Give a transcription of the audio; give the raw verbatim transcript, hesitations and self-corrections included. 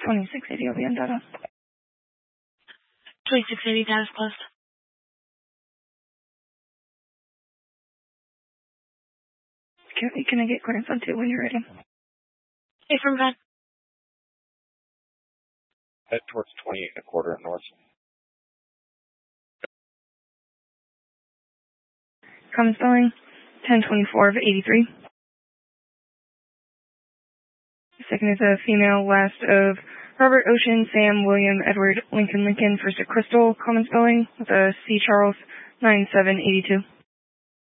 twenty-six eighty will be on data. twenty-six eighty data's closed. Can, can I get clearance on two when you're ready? Hey, from Van. Head towards twenty-eight and a quarter north. Common spelling, ten twenty-four of eighty-three. Second is a female, last of Robert, Ocean, Sam, William, Edward, Lincoln, Lincoln. First a Crystal, common spelling, with a C. Charles, nine seven eighty-two.